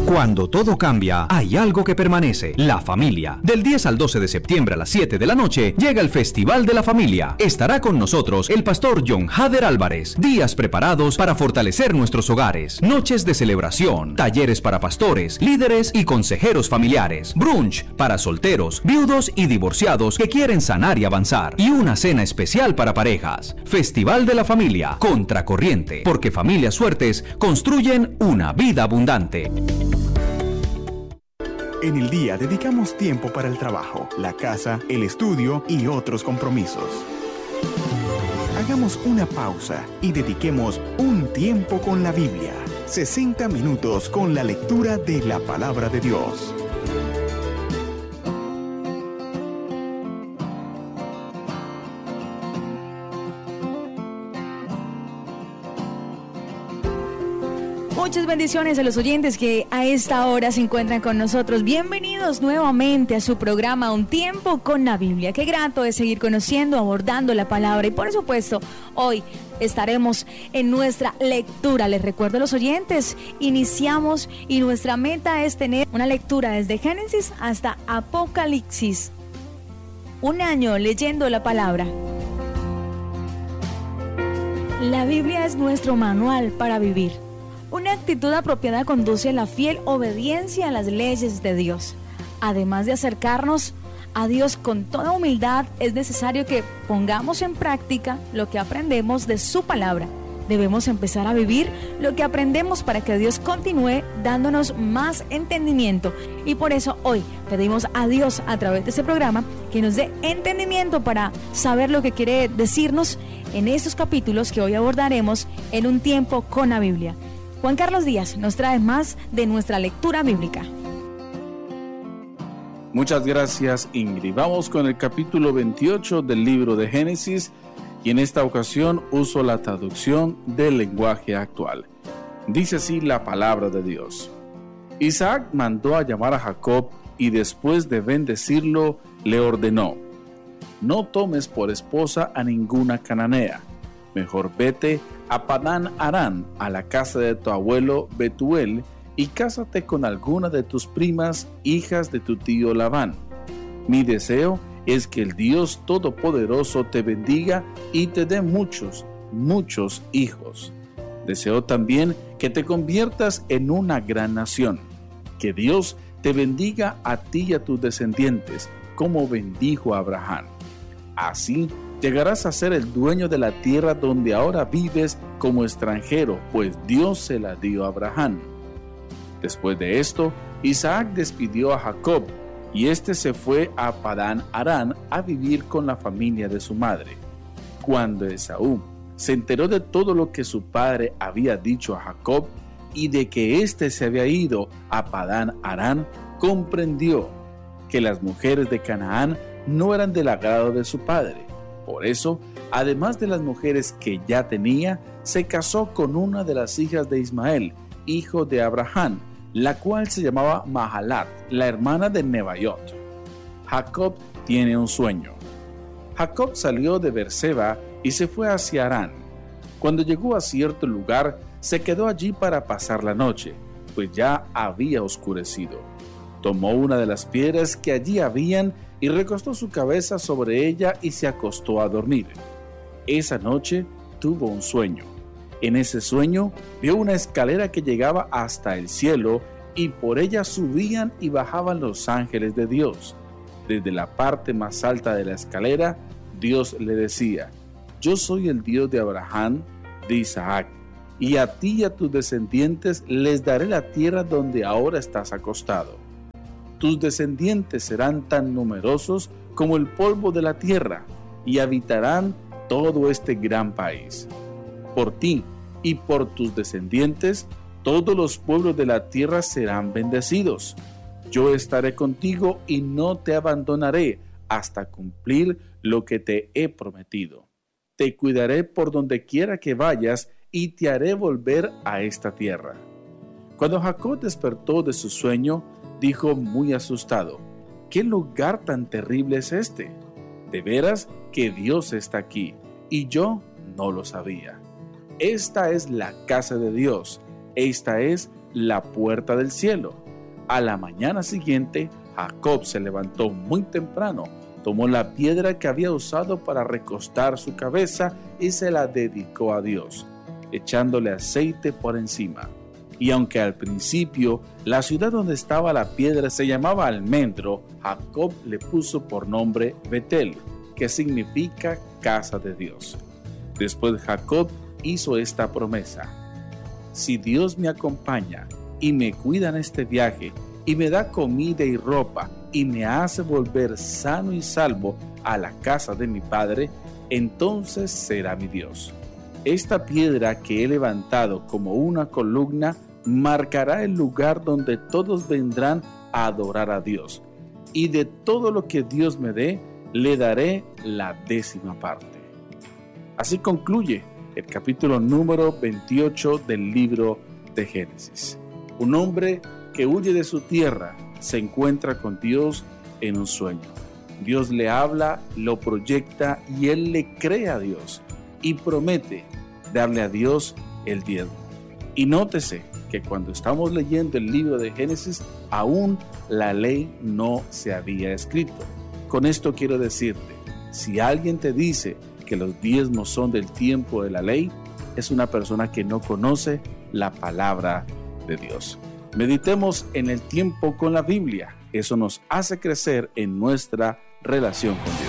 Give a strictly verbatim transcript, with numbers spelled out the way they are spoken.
Cuando todo cambia, hay algo que permanece: la familia. Del diez al doce de septiembre a las siete de la noche llega el Festival de la Familia. Estará con nosotros el pastor John Hader Álvarez. Días preparados para fortalecer nuestros hogares. Noches de celebración, talleres para pastores, líderes y consejeros familiares. Brunch para solteros, viudos y divorciados que quieren sanar y avanzar. Y una cena especial para parejas. Festival de la Familia, contracorriente, porque familias fuertes construyen una vida abundante. En el día dedicamos tiempo para el trabajo, la casa, el estudio y otros compromisos. Hagamos una pausa y dediquemos un tiempo con la Biblia. sesenta minutos con la lectura de la Palabra de Dios. Muchas bendiciones a los oyentes que a esta hora se encuentran con nosotros. Bienvenidos nuevamente a su programa Un Tiempo con la Biblia. Qué grato es seguir conociendo, abordando la palabra. Y por supuesto, hoy estaremos en nuestra lectura. Les recuerdo a los oyentes, iniciamos y nuestra meta es tener una lectura desde Génesis hasta Apocalipsis. Un año leyendo la palabra. La Biblia es nuestro manual para vivir. Una actitud apropiada conduce a la fiel obediencia a las leyes de Dios. Además de acercarnos a Dios con toda humildad, es necesario que pongamos en práctica lo que aprendemos de su palabra. Debemos empezar a vivir lo que aprendemos para que Dios continúe dándonos más entendimiento. Y por eso hoy pedimos a Dios a través de este programa que nos dé entendimiento para saber lo que quiere decirnos en estos capítulos que hoy abordaremos en Un Tiempo con la Biblia. Juan Carlos Díaz nos trae más de nuestra lectura bíblica. Muchas gracias, Ingrid. Vamos con el capítulo veintiocho del libro de Génesis y en esta ocasión uso la traducción del lenguaje actual. Dice así la palabra de Dios. Isaac mandó a llamar a Jacob y después de bendecirlo le ordenó: no tomes por esposa a ninguna cananea. Mejor vete a Padán Aram, a la casa de tu abuelo Betuel, y cásate con alguna de tus primas, hijas de tu tío Labán. Mi deseo es que el Dios Todopoderoso te bendiga y te dé muchos, muchos hijos. Deseo también que te conviertas en una gran nación. Que Dios te bendiga a ti y a tus descendientes, como bendijo a Abraham. Así llegarás a ser el dueño de la tierra donde ahora vives como extranjero, pues Dios se la dio a Abraham. Después de esto, Isaac despidió a Jacob, y éste se fue a Padán Aram a vivir con la familia de su madre. Cuando Esaú se enteró de todo lo que su padre había dicho a Jacob y de que éste se había ido a Padán Aram, comprendió que las mujeres de Canaán no eran del agrado de su padre. Por eso, además de las mujeres que ya tenía, se casó con una de las hijas de Ismael, hijo de Abraham, la cual se llamaba Mahalat, la hermana de Nebaiot. Jacob tiene un sueño. Jacob salió de Beerseba y se fue hacia Harán. Cuando llegó a cierto lugar, se quedó allí para pasar la noche, pues ya había oscurecido. Tomó una de las piedras que allí habían y recostó su cabeza sobre ella y se acostó a dormir. Esa noche tuvo un sueño. En ese sueño vio una escalera que llegaba hasta el cielo y por ella subían y bajaban los ángeles de Dios. Desde la parte más alta de la escalera, Dios le decía: yo soy el Dios de Abraham, de Isaac, y a ti y a tus descendientes les daré la tierra donde ahora estás acostado. Tus descendientes serán tan numerosos como el polvo de la tierra, y habitarán todo este gran país. Por ti y por tus descendientes, todos los pueblos de la tierra serán bendecidos. Yo estaré contigo y no te abandonaré hasta cumplir lo que te he prometido. Te cuidaré por donde quiera que vayas y te haré volver a esta tierra. Cuando Jacob despertó de su sueño, dijo muy asustado: ¿qué lugar tan terrible es este? De veras que Dios está aquí, y yo no lo sabía. Esta es la casa de Dios, esta es la puerta del cielo. A la mañana siguiente, Jacob se levantó muy temprano, tomó la piedra que había usado para recostar su cabeza y se la dedicó a Dios, echándole aceite por encima. Y aunque al principio la ciudad donde estaba la piedra se llamaba Almendro, Jacob le puso por nombre Betel, que significa casa de Dios. Después Jacob hizo esta promesa: si Dios me acompaña y me cuida en este viaje, y me da comida y ropa, y me hace volver sano y salvo a la casa de mi padre, entonces será mi Dios. Esta piedra que he levantado como una columna marcará el lugar donde todos vendrán a adorar a Dios, y de todo lo que Dios me dé, le daré la décima parte. Así concluye el capítulo número veintiocho del libro de Génesis. Un hombre que huye de su tierra se encuentra con Dios en un sueño. Dios le habla, lo proyecta y él le cree a Dios y promete darle a Dios el diezmo. Y nótese que cuando estamos leyendo el libro de Génesis, aún la ley no se había escrito. Con esto quiero decirte, si alguien te dice que los diezmos son del tiempo de la ley, es una persona que no conoce la palabra de Dios. Meditemos en el tiempo con la Biblia. Eso nos hace crecer en nuestra relación con Dios.